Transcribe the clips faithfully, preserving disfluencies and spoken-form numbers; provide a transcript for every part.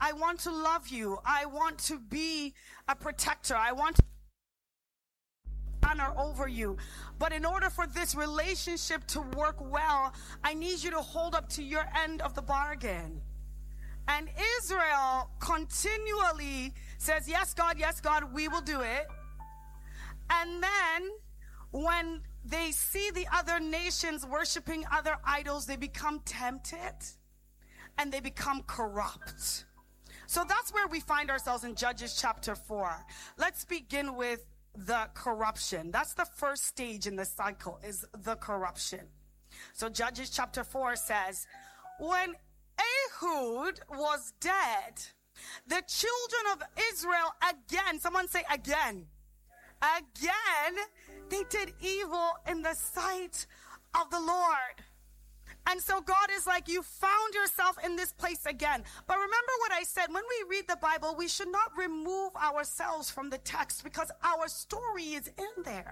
I want to love you. I want to be a protector. I want to honor over you. But in order for this relationship to work well, I need you to hold up to your end of the bargain. And Israel continually says, yes, God, yes, God, we will do it. And then when they see the other nations worshiping other idols, they become tempted and they become corrupt. So that's where we find ourselves in Judges chapter four. Let's begin with the corruption. That's the first stage in the cycle, is the corruption. So Judges chapter four says, when Ehud was dead, the children of Israel again, someone say again, again, they did evil in the sight of the Lord. And so God is like, you found yourself in this place again. But remember what I said, when we read the Bible, we should not remove ourselves from the text because our story is in there.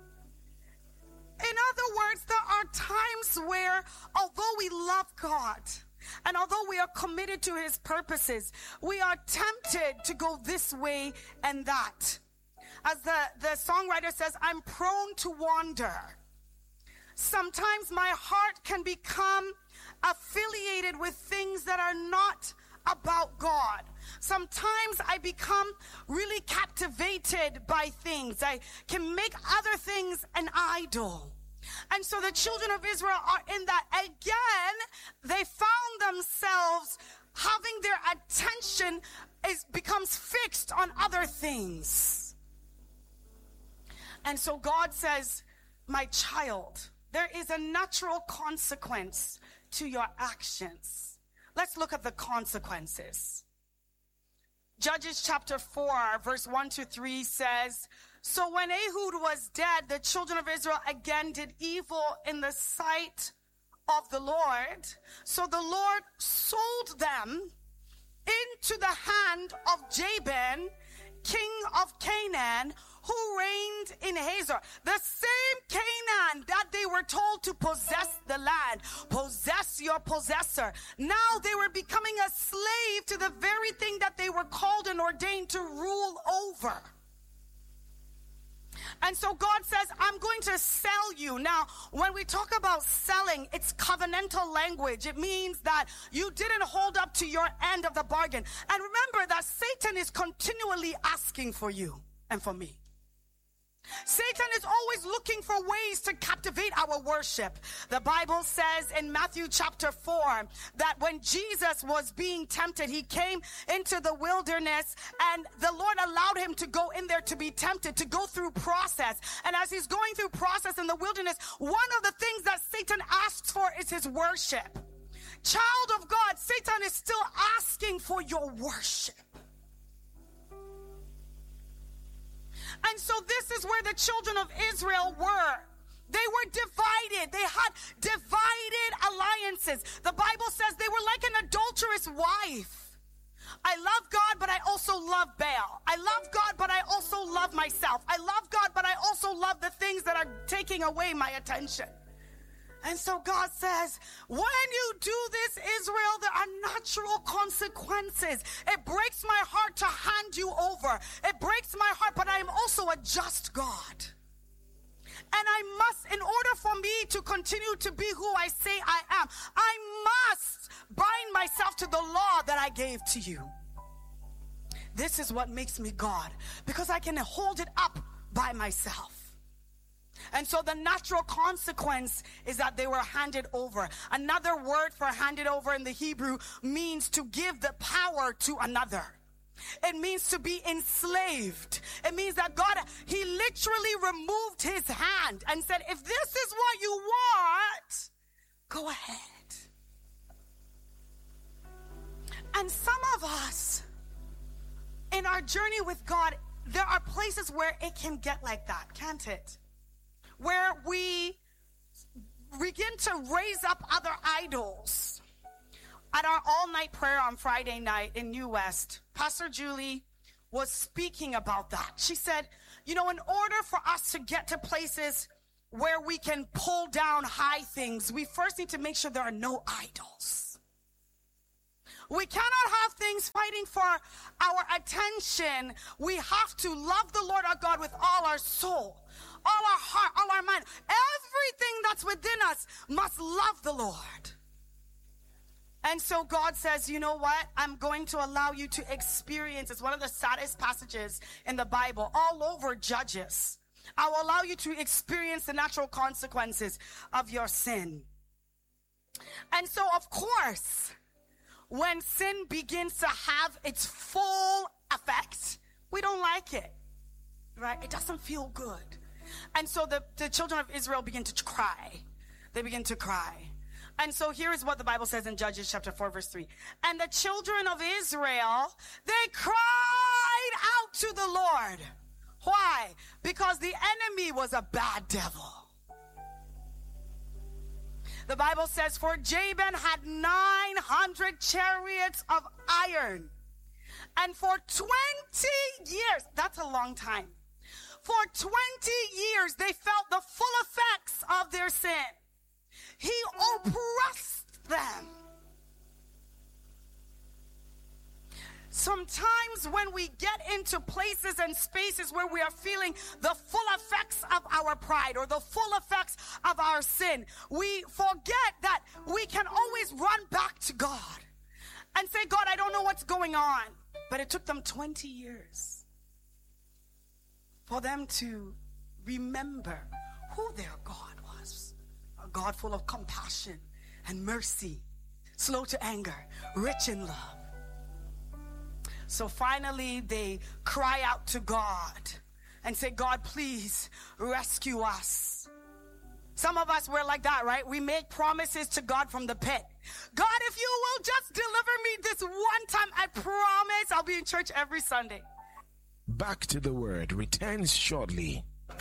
In other words, there are times where, although we love God, and although we are committed to his purposes, we are tempted to go this way and that. As the, the songwriter says, I'm prone to wander. Sometimes my heart can become affiliated with things that are not about God. Sometimes I become really captivated by things. I can make other things an idol. And so the children of Israel are in that. Again, they found themselves having their attention is becomes fixed on other things. And so God says, my child, there is a natural consequence to your actions. Let's look at the consequences. Judges chapter four, verse one to three says, so when Ehud was dead, the children of Israel again did evil in the sight of the Lord. So the Lord sold them into the hand of Jabin, king of Canaan, who reigned in Hazor. The same Canaan that they were told to possess the land. Possess your possessor. Now they were becoming a slave to the very thing that they were called and ordained to rule over. And so God says, I'm going to sell you. Now, when we talk about selling, it's covenantal language. It means that you didn't hold up to your end of the bargain. And remember that Satan is continually asking for you and for me. Satan is always looking for ways to captivate our worship. The Bible says in Matthew chapter four that when Jesus was being tempted, he came into the wilderness and the Lord allowed him to go in there to be tempted, to go through process. And as he's going through process in the wilderness, one of the things that Satan asks for is his worship. Child of God, Satan is still asking for your worship. And so this is where the children of Israel were. They were divided. They had divided alliances. The Bible says they were like an adulterous wife. I love God, but I also love Baal. I love God, but I also love myself. I love God, but I also love the things that are taking away my attention. And so God says, when you do this, Israel, there are natural consequences. It breaks my heart to hand you over. It breaks my heart, but I am also a just God. And I must, in order for me to continue to be who I say I am, I must bind myself to the law that I gave to you. This is what makes me God, because I can hold it up by myself. And so the natural consequence is that they were handed over. Another word for handed over in the Hebrew means to give the power to another. It means to be enslaved. It means that God, he literally removed his hand and said, if this is what you want, go ahead. And some of us, in our journey with God, there are places where it can get like that, can't it? Where we begin to raise up other idols. At our all-night prayer on Friday night in New West, Pastor Julie was speaking about that. She said, you know, in order for us to get to places where we can pull down high things, we first need to make sure there are no idols. We cannot have things fighting for our attention. We have to love the Lord our God with all our soul, all our heart, all our mind. Everything that's within us must love the Lord. And so God says, you know what? I'm going to allow you to experience. It's one of the saddest passages in the Bible, all over Judges. I will allow you to experience the natural consequences of your sin. And so, of course, when sin begins to have its full effect, we don't like it, right? It doesn't feel good. And so the, the children of Israel begin to cry. They begin to cry. And so here is what the Bible says in Judges chapter four, verse three. And the children of Israel, they cried out to the Lord. Why? Because the enemy was a bad devil. The Bible says, for Jabin had nine hundred chariots of iron. And for twenty years, that's a long time. For twenty years, they felt the full effects of their sin. He oppressed them. Sometimes when we get into places and spaces where we are feeling the full effects of our pride or the full effects of our sin, we forget that we can always run back to God and say, God, I don't know what's going on. But it took them twenty years for them to remember who their God was. A God full of compassion and mercy, slow to anger, rich in love. So finally, they cry out to God and say, God, please rescue us. Some of us, we're like that, right? We make promises to God from the pit. God, if you will just deliver me this one time, I promise I'll be in church every Sunday. Back to the Word returns shortly.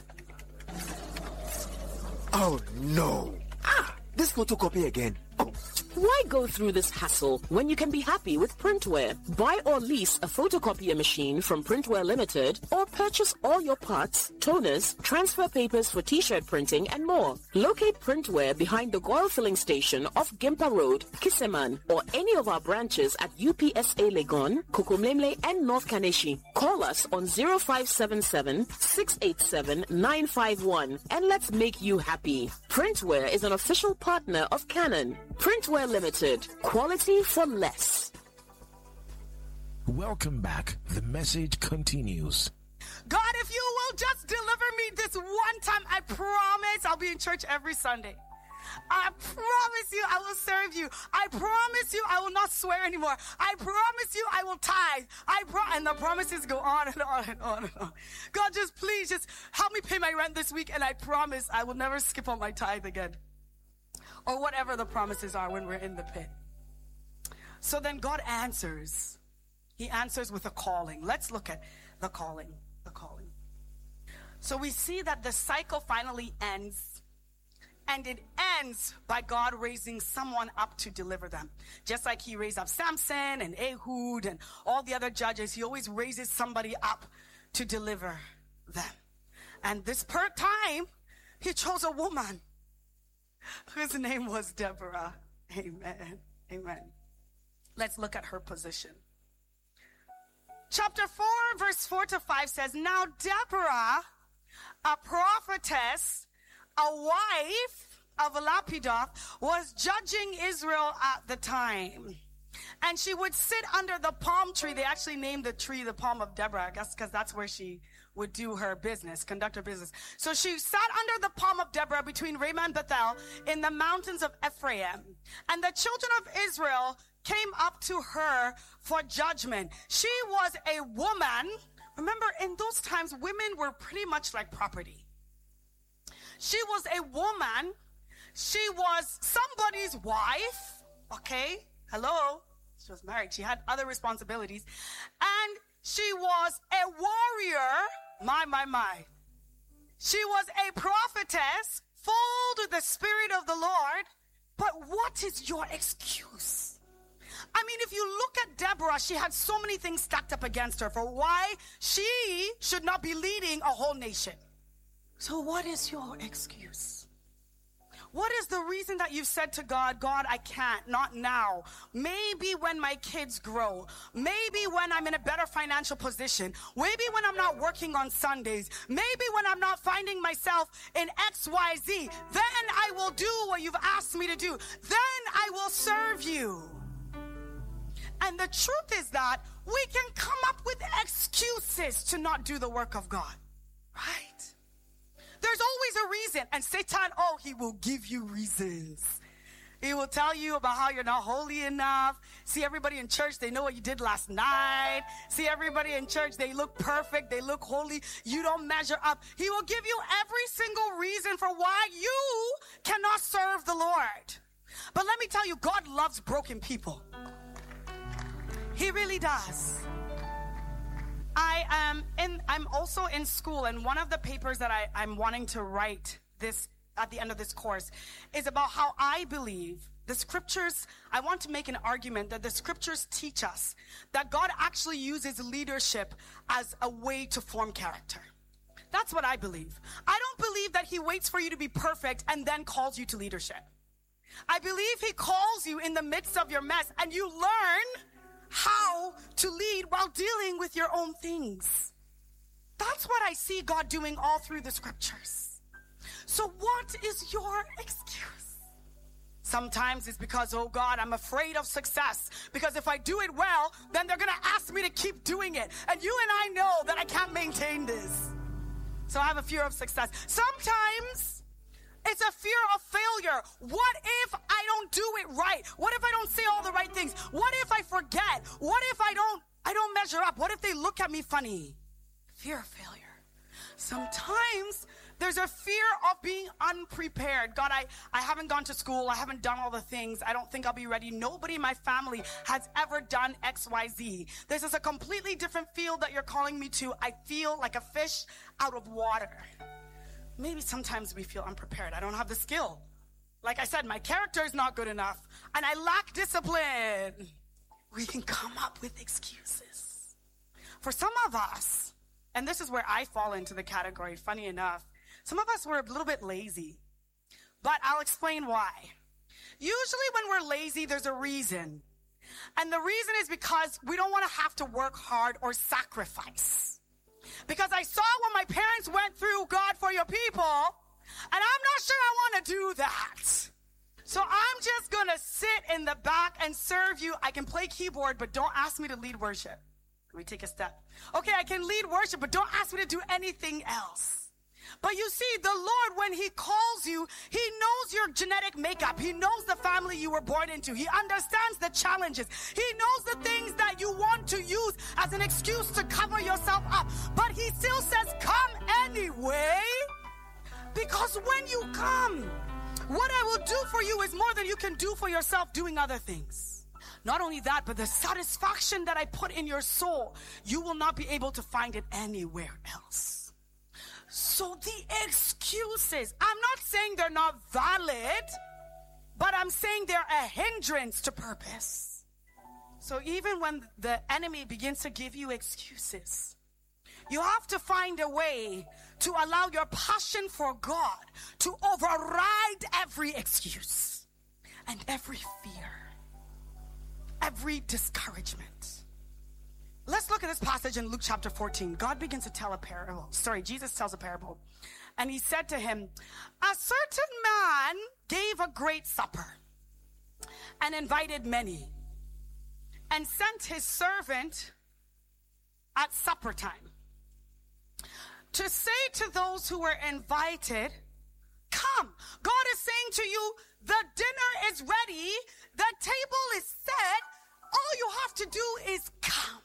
Oh, no. Ah, this photocopy again. Oh. Why go through this hassle when you can be happy with Printware? Buy or lease a photocopier machine from Printware Limited or purchase all your parts, toners, transfer papers for t-shirt printing and more. Locate Printware behind the Goil Filling Station off Gimpa Road, Kiseman, or any of our branches at U P S A Legon, Kokomlemle and North Kaneshi. Call us on zero five seven seven, six eight seven, nine five one and let's make you happy. Printware is an official partner of Canon. Printware Limited. Quality for less. Welcome back. The message continues. God, if you will just deliver me this one time, I promise I'll be in church every Sunday. I promise you I will serve you. I promise you I will not swear anymore. I promise you I will tithe. I pro- and the promises go on and on and on and on. God, just please just help me pay my rent this week, and I promise I will never skip on my tithe again. Or whatever the promises are when we're in the pit. So then God answers. He answers with a calling. Let's look at the calling. The calling. So we see that the cycle finally ends. And it ends by God raising someone up to deliver them. Just like he raised up Samson and Ehud and all the other judges. He always raises somebody up to deliver them. And this per time, he chose a woman whose name was Deborah. Amen. Amen. Let's look at her position. Chapter four, verse four to five says, Now Deborah, a prophetess, a wife of Lapidoth, was judging Israel at the time. And she would sit under the palm tree. They actually named the tree the palm of Deborah, I guess because that's where she would do her business, conduct her business. So she sat under the palm of Deborah between Ramah and Bethel in the mountains of Ephraim. And the children of Israel came up to her for judgment. She was a woman. Remember, in those times, women were pretty much like property. She was a woman. She was somebody's wife. Okay, hello. She was married. She had other responsibilities. And she was a warrior. My, my, my. She was a prophetess, filled with the Spirit of the Lord. But what is your excuse? I mean, if you look at Deborah, she had so many things stacked up against her for why she should not be leading a whole nation. So what is your excuse? What is the reason that you've said to God, God, I can't, not now. Maybe when my kids grow. Maybe when I'm in a better financial position. Maybe when I'm not working on Sundays. Maybe when I'm not finding myself in X Y Z. Then I will do what you've asked me to do. Then I will serve you. And the truth is that we can come up with excuses to not do the work of God. Right? There's always a reason. And Satan, oh, he will give you reasons. He will tell you about how you're not holy enough. See everybody in church, they know what you did last night. See everybody in church, they look perfect, they look holy. You don't measure up. He will give you every single reason for why you cannot serve the Lord. But let me tell you, God loves broken people. He really does. I am in, I'm also in school, and one of the papers that I, I'm wanting to write this at the end of this course is about how I believe the scriptures, I want to make an argument that the scriptures teach us that God actually uses leadership as a way to form character. That's what I believe. I don't believe that he waits for you to be perfect and then calls you to leadership. I believe he calls you in the midst of your mess and you learn how to lead while dealing with your own things. That's what I see God doing all through the scriptures. So what is your excuse? Sometimes it's because, oh God, I'm afraid of success. Because if I do it well, then they're going to ask me to keep doing it. And you and I know that I can't maintain this. So I have a fear of success. Sometimes it's a fear of failure. What if I don't do it right? What if I don't say all the right things? What if I forget? What if I don't I don't measure up? What if they look at me funny? Fear of failure. Sometimes there's a fear of being unprepared. God, I, I haven't gone to school. I haven't done all the things. I don't think I'll be ready. Nobody in my family has ever done X Y Z. This is a completely different field that you're calling me to. I feel like a fish out of water. Maybe sometimes we feel unprepared. I don't have the skill. Like I said, my character is not good enough, and I lack discipline. We can come up with excuses. For some of us, and this is where I fall into the category, funny enough, some of us were a little bit lazy. But I'll explain why. Usually when we're lazy, there's a reason. And the reason is because we don't want to have to work hard or sacrifice. Because I saw what my parents went through, God, for your people, and I'm not sure I want to do that. So I'm just going to sit in the back and serve you. I can play keyboard, but don't ask me to lead worship. Let me take a step. Okay, I can lead worship, but don't ask me to do anything else. But you see, the Lord, when he calls you, he knows your genetic makeup. He knows the family you were born into. He understands the challenges. He knows the things that you want to use as an excuse to cover yourself up. But he still says, come anyway. Because when you come, what I will do for you is more than you can do for yourself doing other things. Not only that, but the satisfaction that I put in your soul, you will not be able to find it anywhere else. So the excuses, I'm not saying they're not valid, but I'm saying they're a hindrance to purpose. So even when the enemy begins to give you excuses, you have to find a way to allow your passion for God to override every excuse and every fear, every discouragement. Let's look at this passage in Luke chapter fourteen. God begins to tell a parable. Sorry, Jesus tells a parable. And he said to him, a certain man gave a great supper and invited many and sent his servant at supper time to say to those who were invited, come. God is saying to you, the dinner is ready. The table is set. All you have to do is come.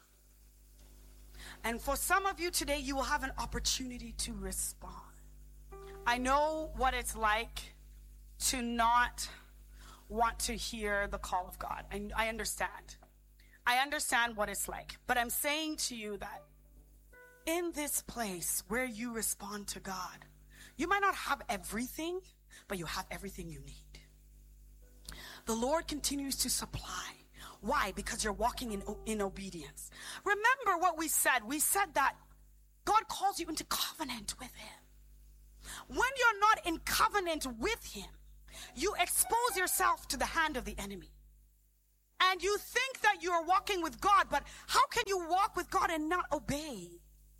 And for some of you today, you will have an opportunity to respond. I know what it's like to not want to hear the call of God. I, I understand. I understand what it's like. But I'm saying to you that in this place where you respond to God, you might not have everything, but you have everything you need. The Lord continues to supply. Why? Because you're walking in, in obedience. Remember what we said. We said that God calls you into covenant with him. When you're not in covenant with him, you expose yourself to the hand of the enemy. And you think that you are walking with God, but how can you walk with God and not obey?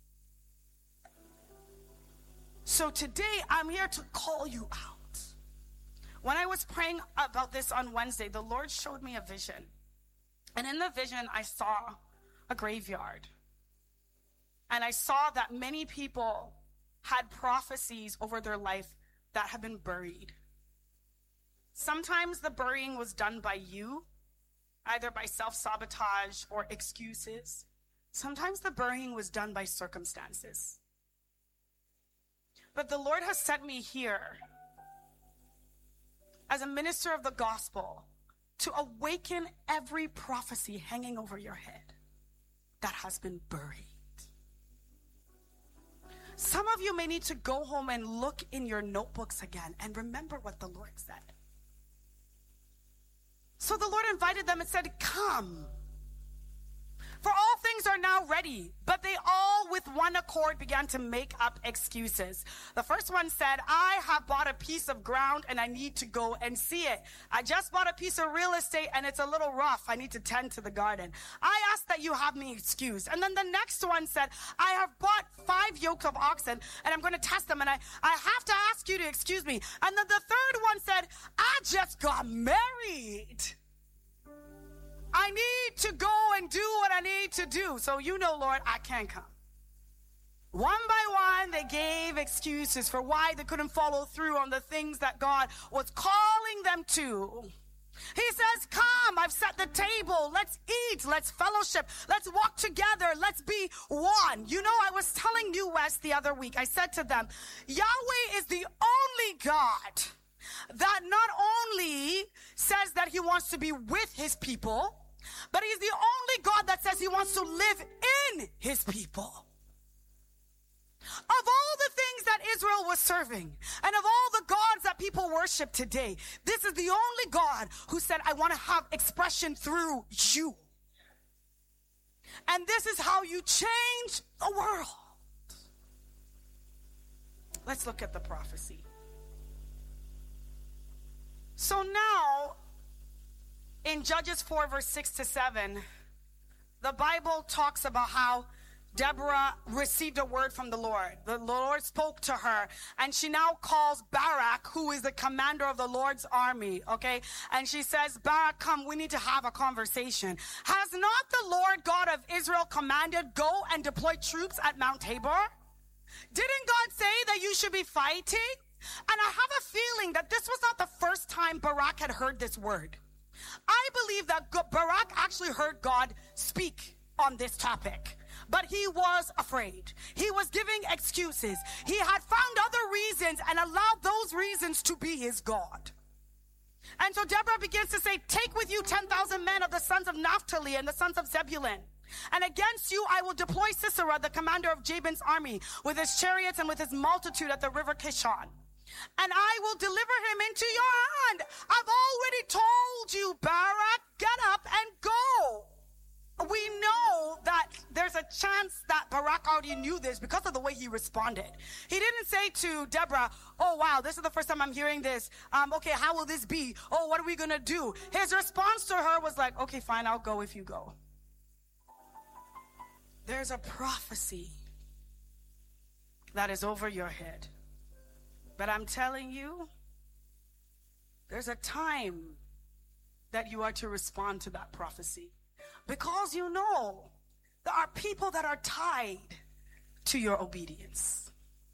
So today, I'm here to call you out. When I was praying about this on Wednesday, the Lord showed me a vision. And in the vision, I saw a graveyard. And I saw that many people had prophecies over their life that have been buried. Sometimes the burying was done by you, either by self-sabotage or excuses. Sometimes the burying was done by circumstances. But the Lord has sent me here as a minister of the gospel to awaken every prophecy hanging over your head that has been buried. Some of you may need to go home and look in your notebooks again and remember what the Lord said. So the Lord invited them and said, come. For all things are now ready. But they all with one accord began to make up excuses. The first one said, I have bought a piece of ground and I need to go and see it. I just bought a piece of real estate and it's a little rough. I need to tend to the garden. I ask that you have me excused. And then the next one said, I have bought five yoke of oxen and I'm going to test them and I, I have to ask you to excuse me. And then the third one said, I just got married. I need to go and do what I need to do. So you know, Lord, I can't come. One by one, they gave excuses for why they couldn't follow through on the things that God was calling them to. He says, come, I've set the table. Let's eat. Let's fellowship. Let's walk together. Let's be one. You know, I was telling New West the other week, I said to them, Yahweh is the only God that not only says that he wants to be with his people, but he's the only God that says he wants to live in his people. Of all the things that Israel was serving, and of all the gods that people worship today, this is the only God who said, I want to have expression through you. And this is how you change the world. Let's look at the prophecy. So now, in Judges four, verse six to seven, the Bible talks about how Deborah received a word from the Lord. The Lord spoke to her, and she now calls Barak, who is the commander of the Lord's army, okay? And she says, Barak, come, we need to have a conversation. Has not the Lord God of Israel commanded, go and deploy troops at Mount Tabor? Didn't God say that you should be fighting? And I have a feeling that this was not the first time Barak had heard this word. I believe that Barak actually heard God speak on this topic, but he was afraid. He was giving excuses. He had found other reasons and allowed those reasons to be his God. And so Deborah begins to say, take with you ten thousand men of the sons of Naphtali and the sons of Zebulun. And against you I will deploy Sisera, the commander of Jabin's army, with his chariots and with his multitude at the river Kishon. And I will deliver him into your hand. I've already told you, Barak, get up and go. We know that there's a chance that Barak already knew this because of the way he responded. He didn't say to Deborah, oh, wow, this is the first time I'm hearing this. Um, okay, how will this be? Oh, what are we going to do? His response to her was like, okay, fine, I'll go if you go. There's a prophecy that is over your head. But I'm telling you, there's a time that you are to respond to that prophecy. Because you know there are people that are tied to your obedience.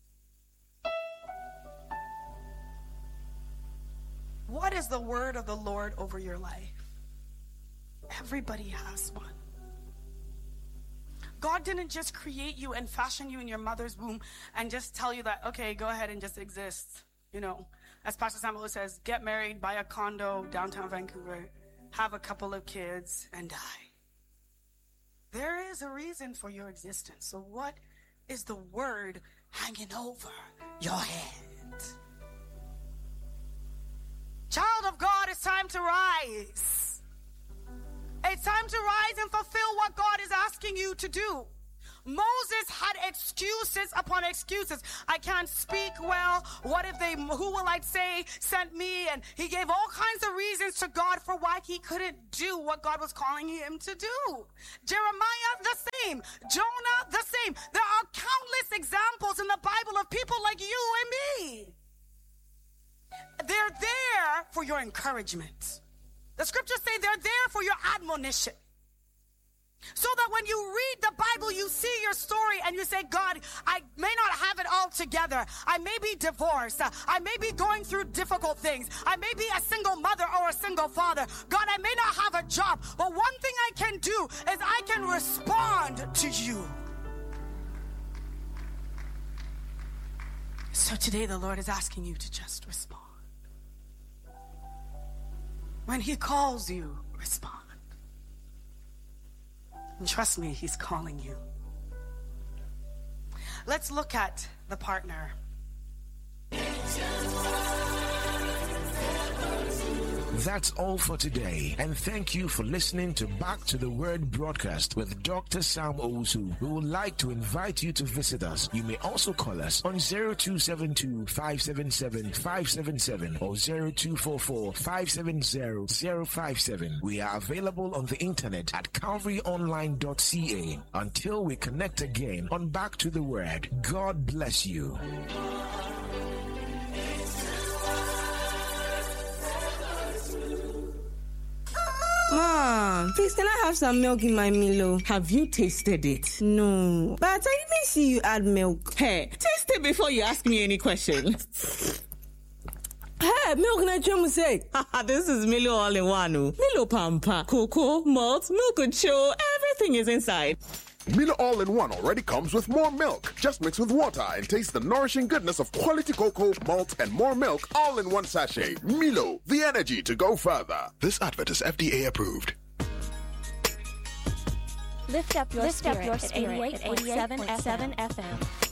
What is the word of the Lord over your life? Everybody has one. God didn't just create you and fashion you in your mother's womb and just tell you that, okay, go ahead and just exist. You know, as Pastor Samuel says, get married, buy a condo downtown Vancouver, have a couple of kids, and die. There is a reason for your existence. So what is the word hanging over your head? Child of God, it's time to rise. It's time to rise and fulfill what God is asking you to do. Moses had excuses upon excuses. I can't speak well. What if they, who will I say sent me? And he gave all kinds of reasons to God for why he couldn't do what God was calling him to do. Jeremiah, the same. Jonah, the same. There are countless examples in the Bible of people like you and me. They're there for your encouragement. The scriptures say they're there for your admonition. So that when you read the Bible, you see your story and you say, God, I may not have it all together. I may be divorced. I may be going through difficult things. I may be a single mother or a single father. God, I may not have a job. But one thing I can do is I can respond to you. So today the Lord is asking you to just respond. When he calls you, respond. And trust me, he's calling you. Let's look at the partner. That's all for today, and thank you for listening to Back to the Word broadcast with Doctor Sam Owusu. We would like to invite you to visit us. You may also call us on zero two seven two, five seven seven, five seven seven or zero two four four, five seven zero, zero five seven. We are available on the internet at calvary online dot c a. Until we connect again on Back to the Word, God bless you. Mom, please can I have some milk in my Milo? Have you tasted it? No, but I didn't see you add milk. Hey, taste it before you ask me any question. Hey, milk na chemu say. This is Milo all in one. Milo Pampa, cocoa, malt, milk and show, everything is inside. Milo All-in-One already comes with more milk. Just mix with water and taste the nourishing goodness of quality cocoa, malt, and more milk all in one sachet. Milo, the energy to go further. This advert is F D A approved. Lift up your Lift spirit, up your spirit at eighty-eight point seven F M.